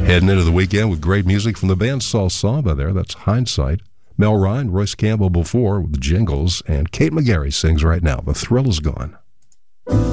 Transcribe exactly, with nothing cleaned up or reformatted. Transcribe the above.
Heading into the weekend with great music from the band Saw Samba there. That's Hindsight. Mel Ryan, Royce Campbell before with the Jingles, and Kate McGarry sings right now. The Thrill Is Gone.